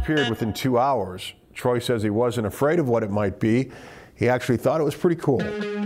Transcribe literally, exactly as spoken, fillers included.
disappeared within two hours. Troy says he wasn't afraid of what it might be. He actually thought it was pretty cool.